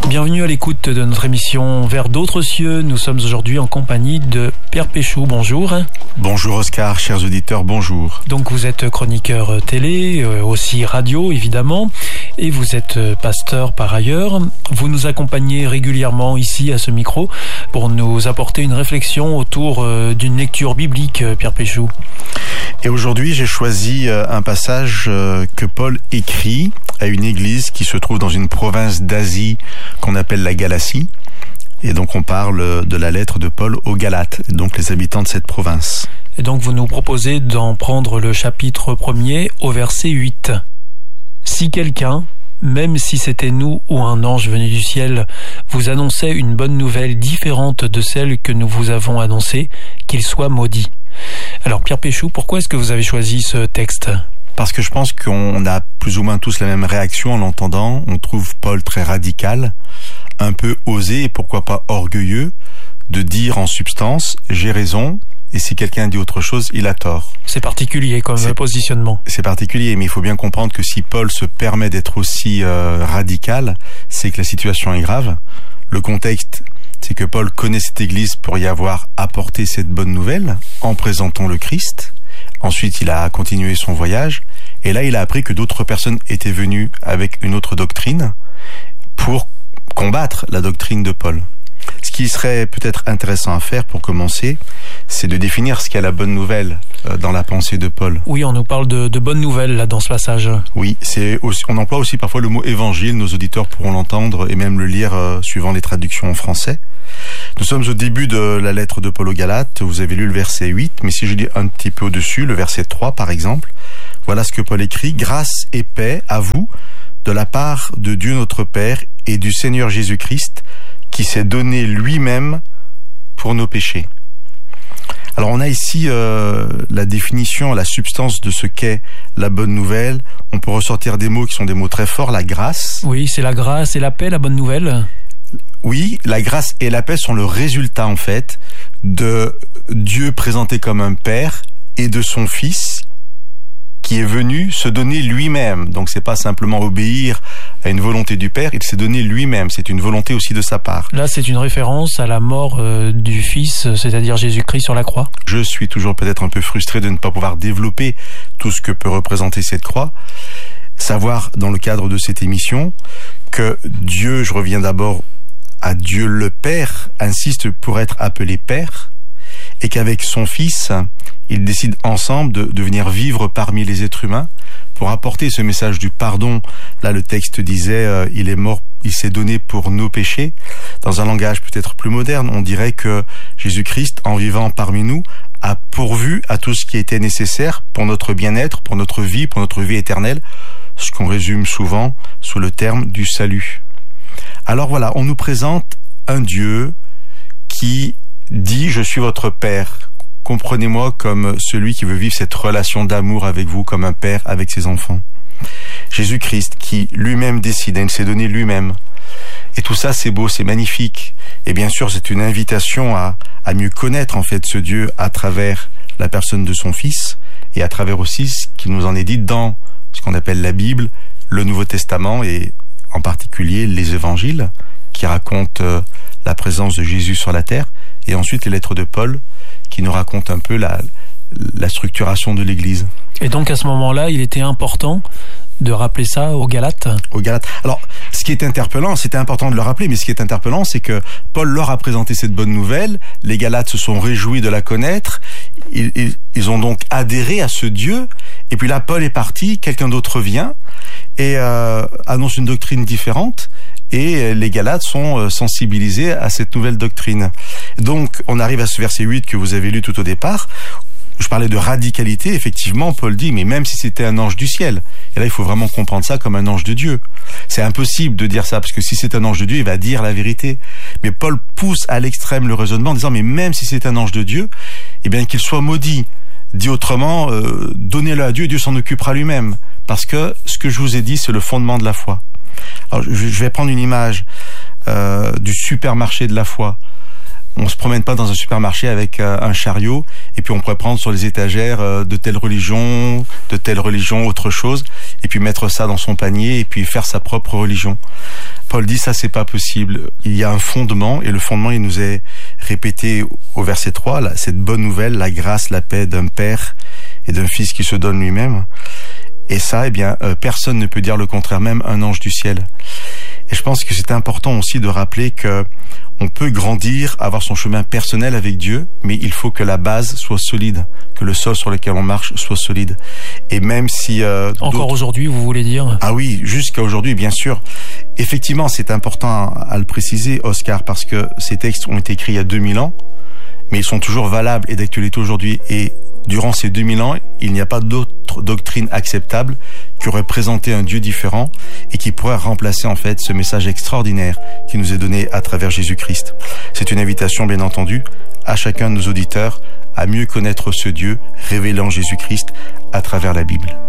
Bienvenue à l'écoute de notre émission Vers d'autres cieux. Nous sommes aujourd'hui en compagnie de Pierre Péchou. Bonjour. Bonjour Oscar, chers auditeurs, bonjour. Donc vous êtes chroniqueur télé, aussi radio évidemment, et vous êtes pasteur par ailleurs. Vous nous accompagnez régulièrement ici à ce micro pour nous apporter une réflexion autour d'une lecture biblique, Pierre Péchou. Et aujourd'hui, j'ai choisi un passage que Paul écrit à une église qui se trouve dans une province d'Asie qu'on appelle la Galatie. Et donc on parle de la lettre de Paul aux Galates, donc les habitants de cette province. Et donc vous nous proposez d'en prendre le chapitre 1er au verset 8. Si quelqu'un, même si c'était nous ou un ange venu du ciel, vous annonçait une bonne nouvelle différente de celle que nous vous avons annoncée, qu'il soit maudit. Alors Pierre Péchou, pourquoi est-ce que vous avez choisi ce texte ? Parce que je pense qu'on a plus ou moins tous la même réaction en l'entendant. On trouve Paul très radical, un peu osé et pourquoi pas orgueilleux, de dire en substance « j'ai raison » et si quelqu'un dit autre chose, il a tort. C'est particulier comme positionnement. C'est particulier, mais il faut bien comprendre que si Paul se permet d'être aussi radical, c'est que la situation est grave. Le contexte, c'est que Paul connaît cette église pour y avoir apporté cette bonne nouvelle en présentant le Christ. Ensuite, il a continué son voyage et là, il a appris que d'autres personnes étaient venues avec une autre doctrine pour combattre la doctrine de Paul. Ce qui serait peut-être intéressant à faire pour commencer, c'est de définir ce qu'est la bonne nouvelle dans la pensée de Paul. Oui, on nous parle de bonnes nouvelles là dans ce passage. Oui, on emploie aussi parfois le mot évangile, nos auditeurs pourront l'entendre et même le lire suivant les traductions en français. Nous sommes au début de la lettre de Paul aux Galates, vous avez lu le verset 8, mais si je lis un petit peu au-dessus, le verset 3 par exemple, voilà ce que Paul écrit: « Grâce et paix à vous, de la part de Dieu notre Père et du Seigneur Jésus-Christ, qui s'est donné lui-même pour nos péchés. » Alors on a ici la définition, la substance de ce qu'est la bonne nouvelle. On peut ressortir des mots qui sont des mots très forts, la grâce. Oui, c'est la grâce et la paix, la bonne nouvelle. Oui, la grâce et la paix sont le résultat en fait de Dieu présenté comme un père et de son fils qui est venu se donner lui-même. Donc c'est pas simplement obéir à une volonté du Père, il s'est donné lui-même. C'est une volonté aussi de sa part. Là, c'est une référence à la mort du Fils, c'est-à-dire Jésus-Christ sur la croix. Je suis toujours peut-être un peu frustré de ne pas pouvoir développer tout ce que peut représenter cette croix. Savoir, dans le cadre de cette émission, que Dieu, je reviens d'abord à Dieu le Père, insiste pour être appelé Père, et qu'avec son Fils, ils décident ensemble de venir vivre parmi les êtres humains pour apporter ce message du pardon. Là, le texte disait, il est mort, il s'est donné pour nos péchés. Dans un langage peut-être plus moderne, on dirait que Jésus-Christ, en vivant parmi nous, a pourvu à tout ce qui était nécessaire pour notre bien-être, pour notre vie éternelle, ce qu'on résume souvent sous le terme du salut. Alors voilà, on nous présente un Dieu qui dit « Je suis votre Père ». Comprenez-moi comme celui qui veut vivre cette relation d'amour avec vous, comme un père avec ses enfants. Jésus-Christ qui lui-même décide, il s'est donné lui-même. Et tout ça, c'est beau, c'est magnifique. Et bien sûr, c'est une invitation à mieux connaître en fait ce Dieu à travers la personne de son Fils et à travers aussi ce qui nous en est dit dans ce qu'on appelle la Bible, le Nouveau Testament et en particulier les évangiles qui racontent la présence de Jésus sur la terre et ensuite les lettres de Paul qui nous racontent un peu la structuration de l'Église. Et donc à ce moment-là, il était important de rappeler ça aux Galates. Aux Galates. Alors, ce qui est interpellant, c'était important de le rappeler, mais ce qui est interpellant, c'est que Paul leur a présenté cette bonne nouvelle, les Galates se sont réjouis de la connaître, ils ont donc adhéré à ce Dieu, et puis là, Paul est parti, quelqu'un d'autre vient, et annonce une doctrine différente, et les Galates sont sensibilisés à cette nouvelle doctrine. Donc, on arrive à ce verset 8 que vous avez lu tout au départ. Je parlais de radicalité, effectivement, Paul dit, mais même si c'était un ange du ciel, et là il faut vraiment comprendre ça comme un ange de Dieu. C'est impossible de dire ça, parce que si c'est un ange de Dieu, il va dire la vérité. Mais Paul pousse à l'extrême le raisonnement en disant, mais même si c'est un ange de Dieu, eh bien qu'il soit maudit. Dit autrement, donnez-le à Dieu et Dieu s'en occupera lui-même. Parce que ce que je vous ai dit, c'est le fondement de la foi. Alors, je vais prendre une image du supermarché de la foi. On se promène pas dans un supermarché avec un chariot et puis on pourrait prendre sur les étagères de telle religion, autre chose, et puis mettre ça dans son panier et puis faire sa propre religion. Paul dit ça, c'est pas possible. Il y a un fondement, et le fondement, il nous est répété au verset 3, là, cette bonne nouvelle, la grâce, la paix d'un père et d'un fils qui se donne lui-même. Et ça, eh bien, personne ne peut dire le contraire, même un ange du ciel. Et je pense que c'est important aussi de rappeler que on peut grandir, avoir son chemin personnel avec Dieu, mais il faut que la base soit solide, que le sol sur lequel on marche soit solide. Et même si... Encore aujourd'hui, vous voulez dire? Ah oui, jusqu'à aujourd'hui, bien sûr. Effectivement, c'est important à le préciser, Oscar, parce que ces textes ont été écrits il y a 2000 ans, mais ils sont toujours valables et d'actualité aujourd'hui. Et durant ces 2000 ans, il n'y a pas d'autre doctrine acceptable qui aurait présenté un Dieu différent et qui pourrait remplacer en fait ce message extraordinaire qui nous est donné à travers Jésus-Christ. C'est une invitation, bien entendu, à chacun de nos auditeurs à mieux connaître ce Dieu révélant Jésus-Christ à travers la Bible.